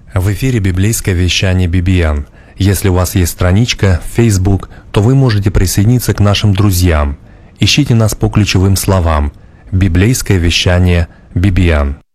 В эфире библейское вещание BBN. Если у вас есть страничка в Facebook, то вы можете присоединиться к нашим друзьям. Ищите нас по ключевым словам «Библейское вещание BBN».